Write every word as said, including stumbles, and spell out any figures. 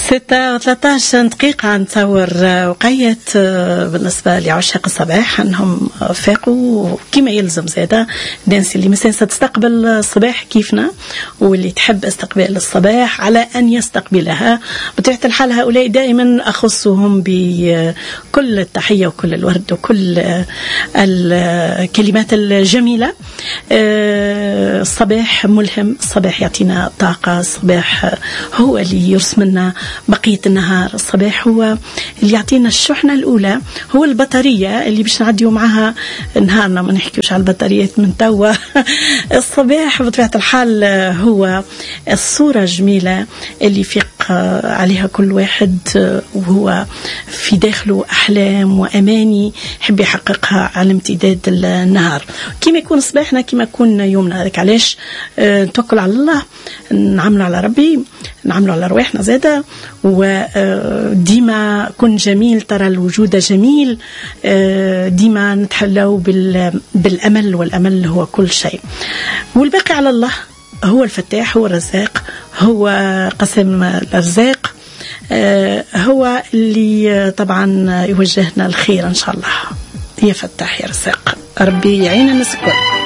ستة وثلاثة عشر دقيقة نتصور وقيت بالنسبة لعشاق الصباح أنهم فاقوا كما يلزم زيادة. الناس اللي مثلا ستستقبل الصباح كيفنا واللي تحب استقبال الصباح على أن يستقبلها بطبيعة الحال، هؤلاء دائما أخصهم بكل التحية وكل الورد وكل الكلمات الجميلة. الصباح ملهم، الصباح يعطينا طاقة، الصباح هو اللي يرسم لنا بقية النهار، الصباح هو اللي يعطينا الشحنة الأولى، هو البطارية اللي باش نعديو معها نهارنا، ما نحكيوش على البطاريات من توا. الصباح بطبيعة الحال هو الصورة الجميلة اللي يفيق عليها كل واحد وهو في داخله أحلام وأماني يحب يحققها على امتداد النهار. كما يكون صباحنا كما يكون يومنا، هذاك علاش نتوكل على الله، نعملوا على ربي، نعملوا على رواحنا زادة، وديما كن جميل، ترى الوجود جميل، ديما نتحلو بالأمل، والأمل هو كل شيء، والباقي على الله. هو الفتاح، هو الرزاق، هو قسم الأرزاق، هو اللي طبعا يوجهنا الخير إن شاء الله. يا فتاح يا رزاق، ربي يعين الناس الكل.